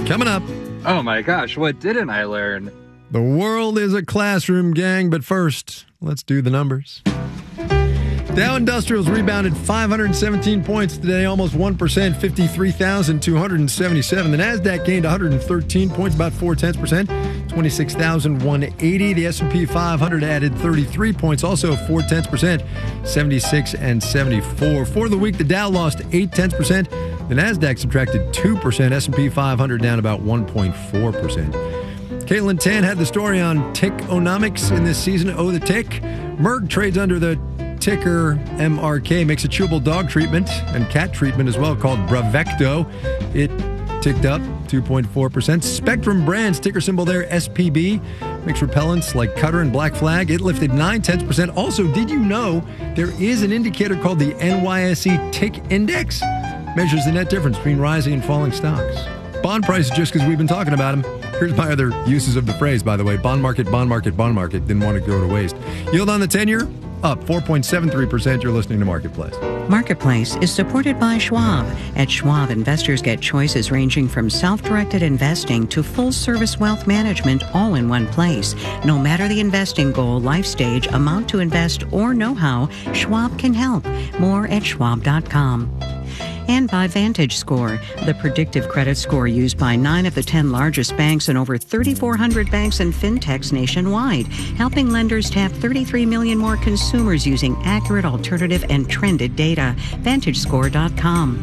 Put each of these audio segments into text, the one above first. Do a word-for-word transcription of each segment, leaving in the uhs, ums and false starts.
Coming up. Oh my gosh, what didn't I learn? The world is a classroom, gang, but first, let's do the numbers. Dow Industrials rebounded five hundred seventeen points today, almost one percent, fifty-three thousand two hundred seventy-seven. The Nasdaq gained one hundred thirteen points, about four tenths percent, twenty-six thousand one hundred eighty. The S and P five hundred added thirty-three points, also four tenths percent, seventy-six and seventy-four. For the week, the Dow lost eight tenths percent. The Nasdaq subtracted two percent. S and P five hundred down about one point four percent. Caitlin Tan had the story on Tickonomics in this season. Oh, the tick. Merck trades under the ticker M R K, makes a chewable dog treatment and cat treatment as well called Bravecto. It ticked up two point four percent. Spectrum Brands, ticker symbol there, S P B, makes repellents like Cutter and Black Flag. It lifted nine tenths percent. Also, did you know there is an indicator called the N Y S E Tick Index? Measures the net difference between rising and falling stocks. Bond prices, just because we've been talking about them. Here's my other uses of the phrase, by the way. Bond market, bond market, bond market. Didn't want to go to waste. Yield on the ten-year, up four point seven three percent. You're listening to Marketplace. Marketplace is supported by Schwab. At Schwab, investors get choices ranging from self-directed investing to full-service wealth management all in one place. No matter the investing goal, life stage, amount to invest, or know-how, Schwab can help. More at schwab dot com. And by VantageScore, the predictive credit score used by nine of the ten largest banks and over thirty-four hundred banks and fintechs nationwide, helping lenders tap thirty-three million more consumers using accurate, alternative, and trended data. Vantage Score dot com.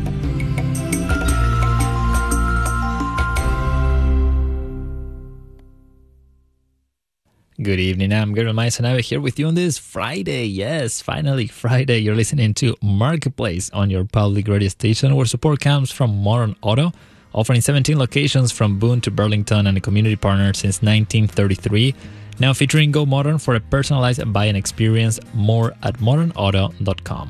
Good evening, I'm Gabriel Maisanave here with you on this Friday. Yes, finally Friday. You're listening to Marketplace on your public radio station, where support comes from Modern Auto, offering seventeen locations from Boone to Burlington and a community partner since nineteen thirty-three. Now featuring Go Modern for a personalized buying experience. More at modern auto dot com.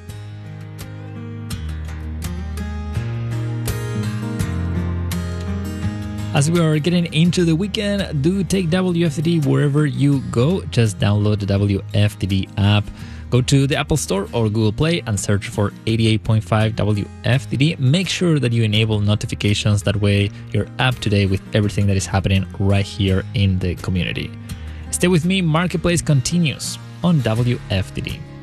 As we are getting into the weekend, do take W F T D wherever you go. Just download the W F T D app. Go to the Apple Store or Google Play and search for eighty-eight point five W F T D. Make sure that you enable notifications. That way you're up to date with everything that is happening right here in the community. Stay with me. Marketplace continues on W F T D.